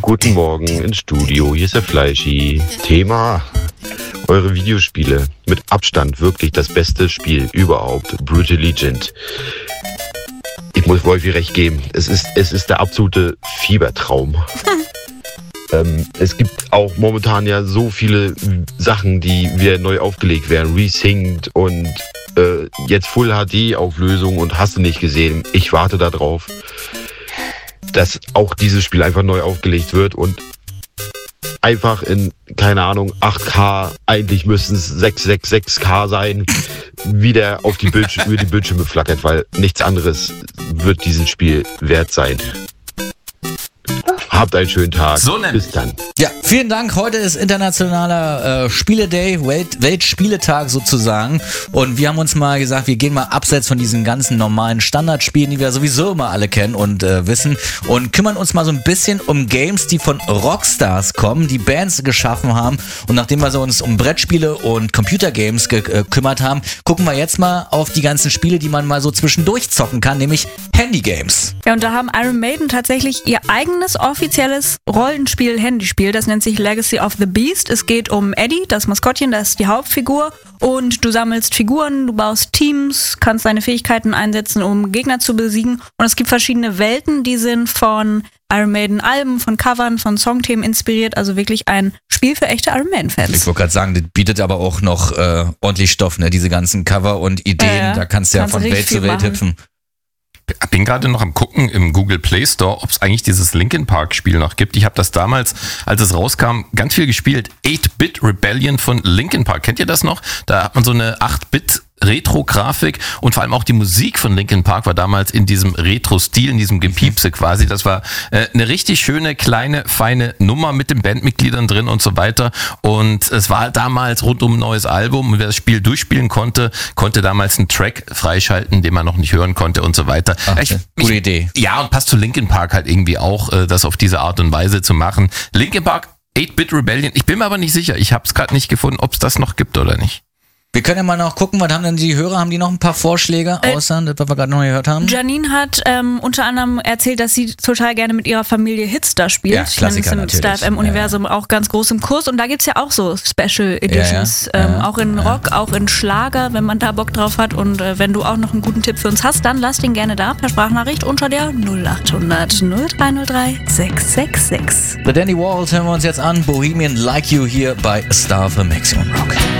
Guten Morgen ins Studio, hier ist der Fleischi. Thema: eure Videospiele. Mit Abstand wirklich das beste Spiel überhaupt. Brutal Legend. Ich muss Wolfi recht geben. Es ist der absolute Fiebertraum. Es gibt auch momentan ja so viele Sachen, die wieder neu aufgelegt werden. Resynced und jetzt Full HD Auflösung und hast du nicht gesehen. Ich warte da drauf, dass auch dieses Spiel einfach neu aufgelegt wird und einfach in, keine Ahnung, 8K, eigentlich müssten es 666K sein, wieder auf die Bildschirme flackert, weil nichts anderes wird dieses Spiel wert sein. Habt einen schönen Tag. So Bis dann. Ja, vielen Dank. Heute ist internationaler Spiele-Day, Weltspieletag sozusagen. Und wir haben uns mal gesagt, wir gehen mal abseits von diesen ganzen normalen Standardspielen, die wir sowieso immer alle kennen und wissen, und kümmern uns mal so ein bisschen um Games, die von Rockstars kommen, die Bands geschaffen haben. Und nachdem wir uns um Brettspiele und Computergames gekümmert haben, gucken wir jetzt mal auf die ganzen Spiele, die man mal so zwischendurch zocken kann, nämlich Handygames. Ja, und da haben Iron Maiden tatsächlich ihr eigenes offizielles Rollenspiel-Handyspiel. Das nennt sich Legacy of the Beast. Es geht um Eddie, das Maskottchen, das ist die Hauptfigur. Und du sammelst Figuren, du baust Teams, kannst deine Fähigkeiten einsetzen, um Gegner zu besiegen. Und es gibt verschiedene Welten, die sind von Iron Maiden Alben, von Covern, von Songthemen inspiriert. Also wirklich ein Spiel für echte Iron Maiden-Fans. Ich wollte gerade sagen, das bietet aber auch noch ordentlich Stoff, ne? Diese ganzen Cover und Ideen, da kannst du ja von Welt zu Welt hüpfen. Ich bin gerade noch am gucken im Google Play Store, ob es eigentlich dieses Linkin Park Spiel noch gibt. Ich habe das damals, als es rauskam, ganz viel gespielt. 8-Bit Rebellion von Linkin Park. Kennt ihr das noch? Da hat man so eine 8-Bit Retro-Grafik und vor allem auch die Musik von Linkin Park war damals in diesem Retro-Stil, in diesem Gepiepse quasi. Das war eine richtig schöne, kleine, feine Nummer mit den Bandmitgliedern drin und so weiter. Und es war halt damals rund um ein neues Album und wer das Spiel durchspielen konnte damals einen Track freischalten, den man noch nicht hören konnte und so weiter. Ach, gute Idee. Ja, und passt zu Linkin Park halt irgendwie auch, das auf diese Art und Weise zu machen. Linkin Park, 8-Bit Rebellion. Ich bin mir aber nicht sicher. Ich habe es gerade nicht gefunden, ob es das noch gibt oder nicht. Wir können ja mal noch gucken, was haben denn die Hörer? Haben die noch ein paar Vorschläge, außer das, was wir gerade noch gehört haben? Janine hat unter anderem erzählt, dass sie total gerne mit ihrer Familie Hitstar spielt. Ja, Klassiker im Star FM-Universum auch ganz groß im Kurs. Und da gibt's ja auch so Special Editions, auch in Rock, auch in Schlager, wenn man da Bock drauf hat. Und wenn du auch noch einen guten Tipp für uns hast, dann lass den gerne da per Sprachnachricht unter der 0800 0303 666. The Dandy Warhols hören wir uns jetzt an. Bohemian Like You hier bei Star FM Maximum Rock.